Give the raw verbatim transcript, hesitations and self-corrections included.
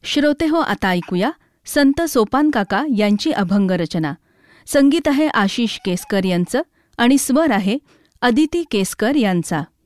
श्रोतेहो, आता ऐकूया संत सोपान काका यांची अभंग रचना. संगीत आहे आशिष केसकर यांचं आणि स्वर आहे अदिती केसकर यांचा.